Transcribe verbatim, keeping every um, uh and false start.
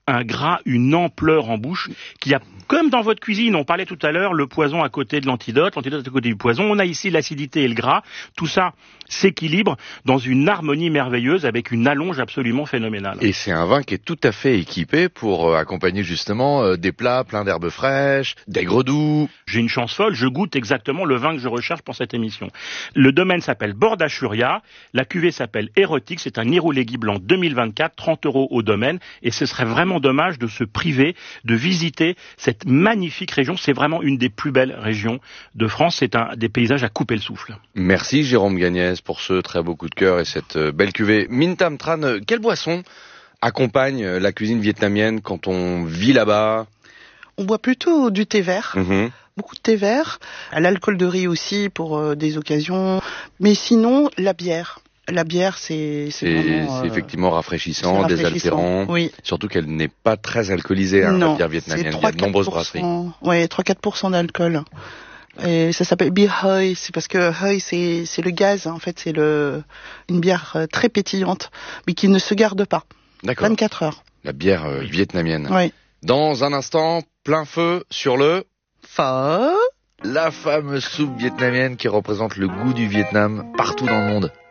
un gras, une ampleur en bouche, qui a, comme dans votre cuisine, on parlait tout à l'heure, le poison à côté de l'antidote, l'antidote à côté du poison, on a ici l'acidité et le gras, tout ça s'équilibre dans une harmonie merveilleuse avec une allonge absolument phénoménale. Et c'est un vin qui est tout à fait équipé pour euh, accompagner justement euh, des plats pleins d'herbes fraîches, d'aigre doux. J'ai une chance folle, je goûte exactement le vin que je recherche pour cette émission. Le domaine s'appelle Bordachuria, la cuvée s'appelle Érotique, c'est un Irouléguy blanc deux mille vingt-quatre, trente euros au domaine, et ce serait vraiment dommage de se priver de visiter cette magnifique région. C'est vraiment une des plus belles régions de France, c'est un des paysages à couper le souffle. Merci Jérôme Gagnès pour ce très beau coup de cœur et cette belle cuvée. Minh Tam Tran, quelle boisson accompagne la cuisine vietnamienne quand on vit là-bas? On boit plutôt du thé vert. Mmh. Beaucoup de thé vert, à l'alcool de riz aussi pour euh, des occasions, mais sinon la bière. La bière, c'est c'est, c'est, vraiment, c'est euh, effectivement rafraîchissant, c'est rafraîchissant, désaltérant. oui. Surtout qu'elle n'est pas très alcoolisée, hein, la bière vietnamienne. Il y a de nombreuses brasseries. Oui, trois à quatre pour cent d'alcool. Et ça s'appelle Bia Hoi, c'est parce que Hoi c'est c'est le gaz, en fait c'est le une bière très pétillante, mais qui ne se garde pas. D'accord. vingt-quatre heures. La bière euh, vietnamienne. Oui. Dans un instant, plein feu sur le Pho. la fameuse soupe vietnamienne qui représente le goût du Vietnam partout dans le monde.